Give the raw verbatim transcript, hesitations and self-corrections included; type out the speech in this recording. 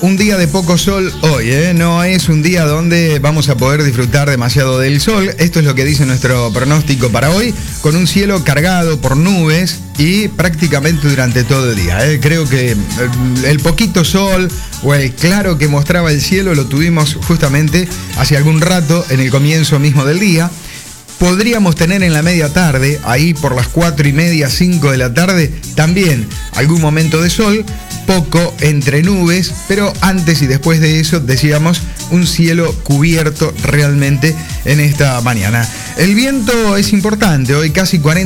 Un día de poco sol hoy, ¿eh? No es un día donde vamos a poder disfrutar demasiado del sol. Esto es lo que dice nuestro pronóstico para hoy, con un cielo cargado por nubes y prácticamente durante todo el día, ¿eh? Creo que el poquito sol o el claro que mostraba el cielo lo tuvimos justamente hace algún rato en el comienzo mismo del día. Podríamos tener en la media tarde, ahí por las cuatro y media, cinco de la tarde, también algún momento de sol, poco entre nubes, pero antes y después de eso, decíamos, un cielo cubierto realmente en esta mañana. El viento es importante, hoy casi cuarenta